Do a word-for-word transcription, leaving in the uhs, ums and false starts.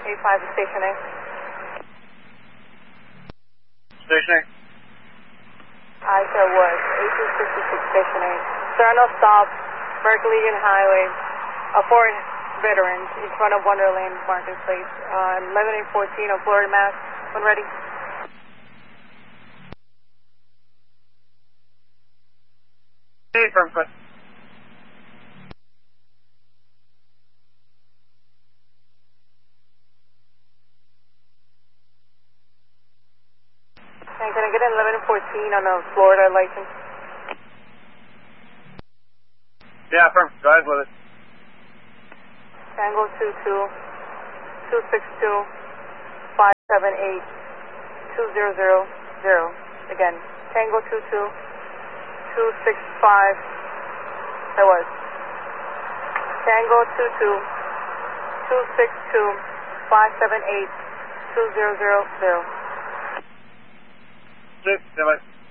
eight five is Station A. Station A. I said was eighteen sixty-six Station A. Sternal stop, Berkeley Highway, a foreign veterans in front of Wonderland Marketplace, uh, eleven eight fourteen on Florida, Mass. When ready. Hey, from foot. And can I get an eleven fourteen on a Florida license? Yeah, firm. Go ahead with it. Tango two two, two six two, five seven eight, two zero zero zero. Again, Tango two two, two six five, that was. Tango two two, two six two, five seven eight, two zero zero zero. Six, seven.